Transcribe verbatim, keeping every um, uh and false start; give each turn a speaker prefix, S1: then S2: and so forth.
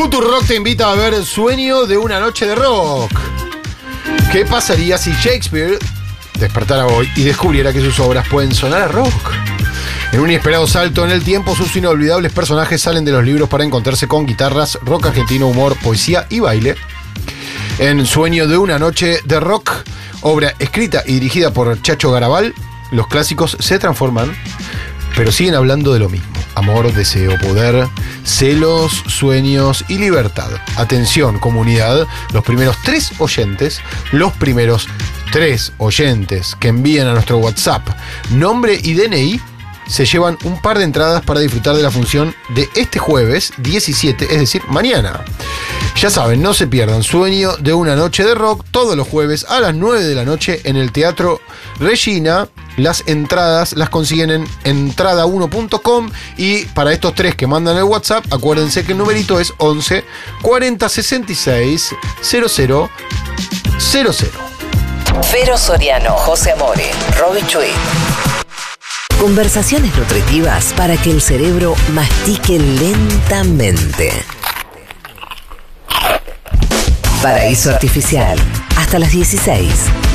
S1: Futurock te invita a ver Sueño de una noche de rock. ¿Qué pasaría si Shakespeare despertara hoy y descubriera que sus obras pueden sonar a rock? En un inesperado salto en el tiempo, sus inolvidables personajes salen de los libros para encontrarse con guitarras, rock argentino, humor, poesía y baile. En Sueño de una noche de rock, obra escrita y dirigida por Chacho Garabal, los clásicos se transforman, pero siguen hablando de lo mismo: amor, deseo, poder, celos, sueños y libertad. Atención, comunidad, los primeros tres oyentes, los primeros tres oyentes que envíen a nuestro WhatsApp nombre y D N I, se llevan un par de entradas para disfrutar de la función de este jueves diecisiete, es decir, mañana. Ya saben, no se pierdan Sueño de una noche de rock todos los jueves a las nueve de la noche en el Teatro Regina. Las entradas las consiguen en entrada uno punto com y para estos tres que mandan el WhatsApp, acuérdense que el numerito es once cuarenta sesenta y seis cero cero cero cero.
S2: Fero Soriano, José Amore, Roby Chuy. Conversaciones nutritivas para que el cerebro mastique lentamente. Paraíso Artificial, hasta las dieciséis.